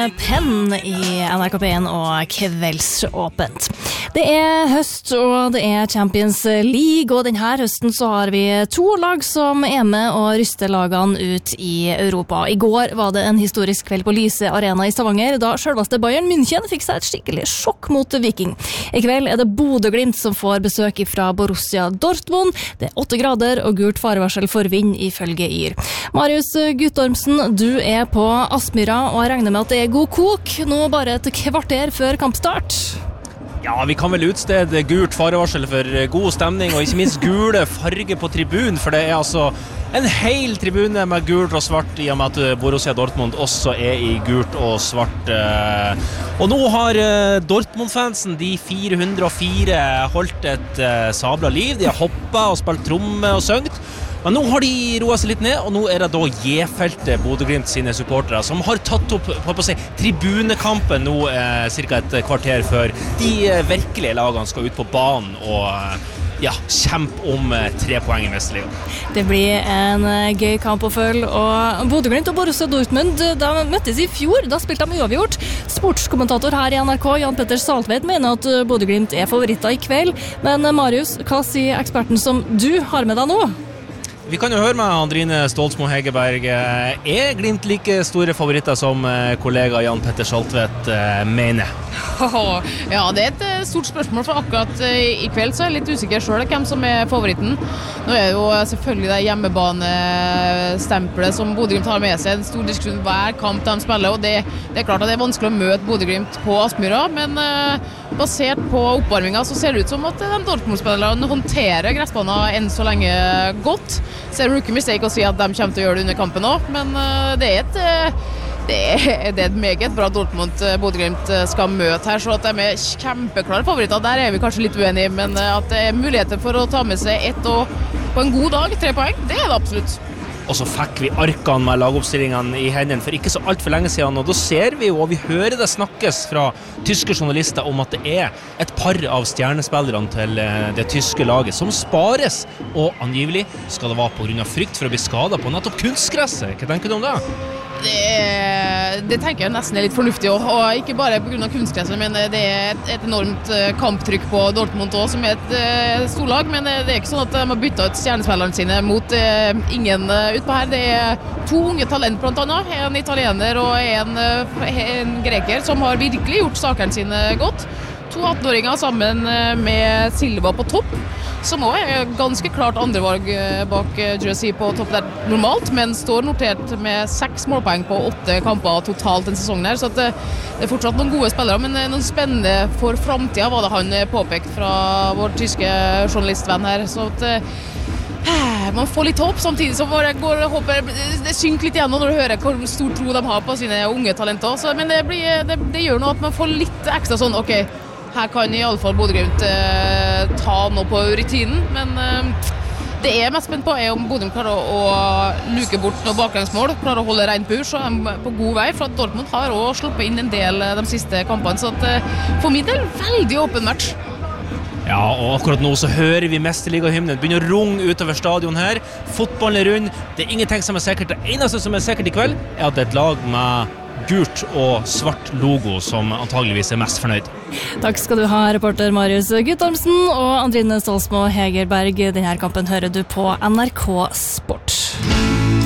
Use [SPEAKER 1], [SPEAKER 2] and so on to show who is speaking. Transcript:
[SPEAKER 1] Penn i NRK P1 og Kveldsåpent. Det høst, og det Champions League, og denne høsten så har vi 2 lag som med og ryster lagene ut i Europa. I går var det en historisk kveld på Lyse Arena i Stavanger, da selveste Bayern München fikk seg et skikkelig sjokk mot Viking. I kveld det Bodø/Glimt som får besøk fra Borussia Dortmund. Det 8 grader og gult farevarsel for vind ifølge Yr. Marius Guttormsen, du på Aspmyra, og jeg regner med at det god kok, nå bare et kvarter før kampstart.
[SPEAKER 2] Ja, vi kan vel utstede gult farevarsel for god stemning, og ikke minst gule farge på tribunen, for det altså en hel tribune med gult og svart, i og med at Borussia Dortmund også i gult og svart. Og nå har Dortmund-fansen, de 404, holdt et sabla liv. De har hoppet og spilt tromme og søngt. Men nå har de roet seg litt ned, og nå det da J-feltet Bodø/Glimt sine supportere som har tatt opp tribunekampen nå cirka et kvarter før de virkelige lagene skal ut på banen og kjempe om 3 poeng i Mesterligaen. Det blir en gøy kamp å følge, og Bodø/Glimt og Borussia Dortmund de møttes i fjor, da spilte de uavgjort. Sportskommentator her i NRK, Jan Petter Saltvedt, mener at Bodø/Glimt favoritter i kveld, men Marius, hva sier eksperten som du har med deg nå? Vi kan jo høre med Andrine Stålsmo Hegerberg. Glimt like store favoritter som kollega Jan Petter Saltvedt mener?
[SPEAKER 3] Ja, det et stort spørsmål, for akkurat i kveld så jeg litt usikker selv hvem som favoritten. Nå det jo selvfølgelig det hjemmebanestempelet som Bodø/Glimt har med seg, en stor diskusjon hver kamp de spiller, og det klart at det vanskelig å møte Bodø/Glimt på Aspmyra, men basert på oppvarmingen så ser det ut som at de Dortmund-spillerne håndterer gressbanen enn så lenge godt. Så det rookie mistake å si at de kommer til å gjøre det under kampen også, men det et meget bra Dortmund Bodø/Glimt skal møte her, så at de kjempeklare favoritter, der vi kanskje litt uenige, men at det muligheter for å ta med seg ett og på en god dag 3 poeng, det det absolutt.
[SPEAKER 2] Og så fikk vi arkene med lagoppstillingene i hendene for ikke så alt for lenge siden, og da ser vi jo, og vi hører det snakkes fra tyske journalister om at det et par av stjernespillerne til det tyske laget som spares, og angivelig skal det være på grunn av frykt for å bli skadet på nettopp kunstgresset. Hva tenker du om det?
[SPEAKER 3] Det tenker jeg nesten litt fornuftig, og ikke bare på grunn av kunstgresset, men det et enormt kamptrykk på Dortmund også, som et storlag, men det ikke sånn at de har byttet ut stjernespillerne sine mot ingen utpå her. Det 2 unge talent blant annet, en italiener og en greker som har virkelig gjort sakene sine godt. 2 18-åringer sammen med Silva på topp, som også ganske klart andrevalg bak Jersey på topp der normalt, men står notert med 6 målpoeng på 8 kamper totalt en sesong her, så at det fortsatt noen gode spillere, men noen spennende for fremtiden var det han påpekt fra vår tyske journalistvenn her, så at man får litt håp, samtidig som håper det synker litt igjennom når du hører hvor stor tro de har på sine unge talenter, så, men det gjør noe at man får litt ekstra sånn, ok, her kan i alle fall Bodø/Glimt ta noe på rutinen, men det mest spent på om Bodø klarer å luke bort noen baklengsmål, klarer å holde rent bur, så på god vei, for at Dortmund har også sluppet inn en del de siste kampene, så at for min del, veldig åpen match.
[SPEAKER 2] Ja, og akkurat nå så hører vi Mesterliga-hymnen begynner å runge utover stadion her. Fotballen rund, det ingenting som sikkert. Det eneste som sikkert i kveld at det et lag med gult og svart logo som antageligvis mest fornøyd.
[SPEAKER 1] Takk skal du ha, reporter Marius Guttormsen og Andrine Stålsmo Hegerberg. Denne kampen hører du på NRK Sport.